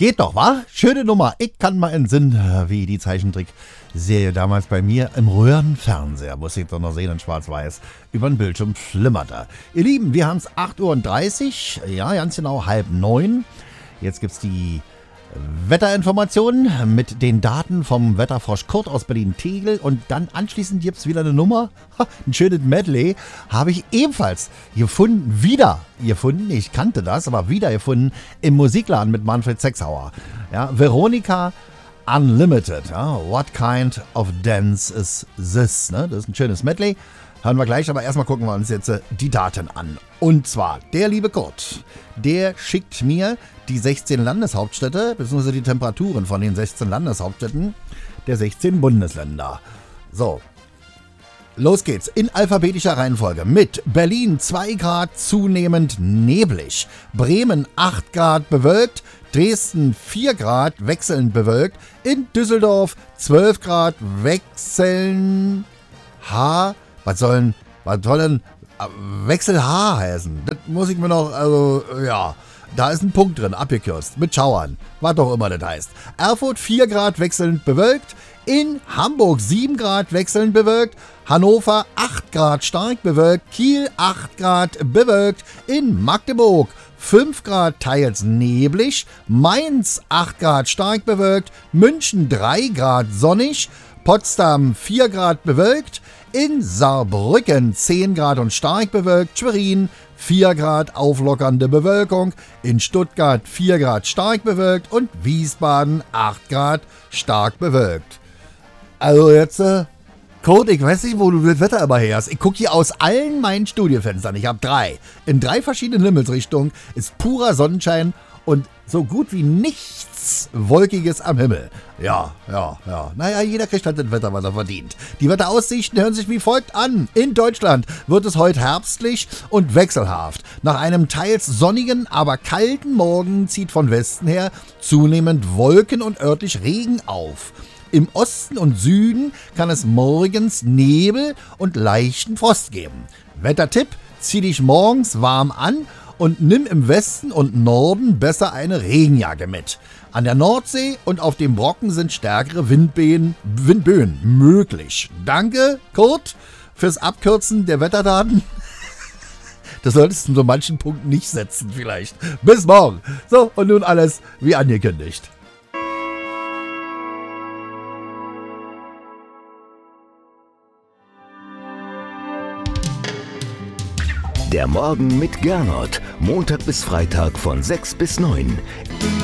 Geht doch, wa? Schöne Nummer. Ich kann mal entsinnen, wie die Zeichentrickserie damals bei mir im Röhrenfernseher, muss ich doch noch sehen in schwarz-weiß, über den Bildschirm flimmerte. Ihr Lieben, wir haben es 8:30 Uhr, ja, ganz genau 8:30. Jetzt gibt's die Wetterinformationen mit den Daten vom Wetterfrosch Kurt aus Berlin-Tegel und dann anschließend gibt's wieder eine Nummer, ein schönes Medley, habe ich ebenfalls gefunden, ich kannte das, aber wieder gefunden im Musikladen mit Manfred Sechsauer. Ja, Veronica Unlimited, ja, What Kind of Dance is This? Ne? Das ist ein schönes Medley. Hören wir gleich, aber erstmal gucken wir uns jetzt die Daten an. Und zwar, der liebe Kurt, der schickt mir die 16 Landeshauptstädte, beziehungsweise die Temperaturen von den 16 Landeshauptstädten der 16 Bundesländer. So, los geht's. In alphabetischer Reihenfolge mit Berlin 2 Grad zunehmend neblig, Bremen 8 Grad bewölkt, Dresden 4 Grad wechselnd bewölkt, in Düsseldorf 12 Grad wechseln Was soll denn Wechsel H heißen? Das muss ich mir noch, da ist ein Punkt drin, abgekürzt, mit Schauern, was auch immer das heißt. Erfurt 4 Grad wechselnd bewölkt, in Hamburg 7 Grad wechselnd bewölkt, Hannover 8 Grad stark bewölkt, Kiel 8 Grad bewölkt, in Magdeburg 5 Grad teils neblig, Mainz 8 Grad stark bewölkt, München 3 Grad sonnig, Potsdam 4 Grad bewölkt, in Saarbrücken 10 Grad und stark bewölkt, Schwerin 4 Grad auflockernde Bewölkung, in Stuttgart 4 Grad stark bewölkt und Wiesbaden 8 Grad stark bewölkt. Also jetzt, Kurt, ich weiß nicht, wo du das Wetter immer her hast. Ich gucke hier aus allen meinen Studiofenstern, ich habe 3. In 3 verschiedenen Himmelsrichtungen ist purer Sonnenschein und so gut wie nichts Wolkiges am Himmel. Ja. Naja, jeder kriegt halt das Wetter, was er verdient. Die Wetteraussichten hören sich wie folgt an. In Deutschland wird es heute herbstlich und wechselhaft. Nach einem teils sonnigen, aber kalten Morgen zieht von Westen her zunehmend Wolken und örtlich Regen auf. Im Osten und Süden kann es morgens Nebel und leichten Frost geben. Wettertipp: zieh dich morgens warm an und nimm im Westen und Norden besser eine Regenjacke mit. An der Nordsee und auf dem Brocken sind stärkere Windböen möglich. Danke, Kurt, fürs Abkürzen der Wetterdaten. Das solltest du in so manchen Punkten nicht setzen vielleicht. Bis morgen. So, und nun alles wie angekündigt. Der Morgen mit Gernot. Montag bis Freitag von 6 bis 9.